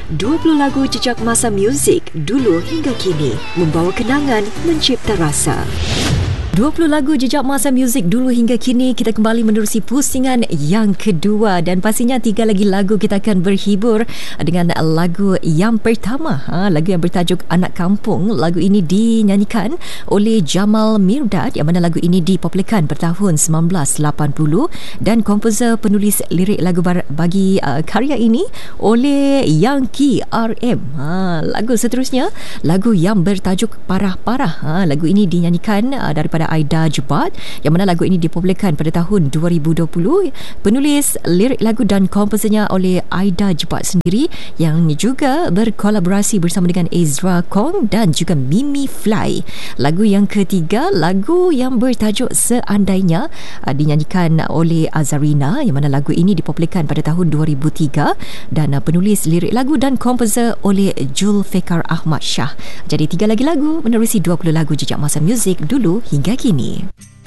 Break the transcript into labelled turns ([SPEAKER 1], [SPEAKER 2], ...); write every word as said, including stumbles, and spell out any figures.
[SPEAKER 1] dua puluh lagu jejak masa muzik dulu hingga kini, membawa kenangan, mencipta rasa. dua puluh lagu jejak masa muzik dulu hingga kini, kita kembali menerusi pusingan yang kedua dan pastinya tiga lagi lagu kita akan berhibur dengan lagu yang pertama, ha, lagu yang bertajuk Anak Kampung. Lagu ini dinyanyikan oleh Jamal Mirdad, yang mana lagu ini dipopularkan pada tahun sembilan belas lapan puluh dan komposer penulis lirik lagu bagi uh, karya ini oleh Yangki R M. Ha, lagu seterusnya, lagu yang bertajuk Parah-Parah. Ha, lagu ini dinyanyikan uh, daripada Aida Jebat, yang mana lagu ini dipopularkan pada tahun dua ribu dua puluh. Penulis lirik lagu dan komposernya oleh Aida Jebat sendiri, yang juga berkolaborasi bersama dengan Ezra Kong dan juga Mimi Fly. Lagu yang ketiga, lagu yang bertajuk Seandainya, dinyanyikan oleh Azarina, yang mana lagu ini dipopularkan pada tahun dua ribu tiga dan penulis lirik lagu dan komposer oleh Julfikar Ahmad Shah. Jadi tiga lagi lagu menerusi dua puluh lagu jejak masa muzik dulu hingga kini.